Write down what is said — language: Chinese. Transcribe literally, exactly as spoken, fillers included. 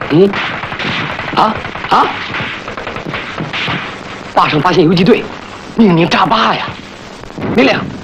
嗯，啊啊！坝上发现游击队，命令扎坝呀！明亮。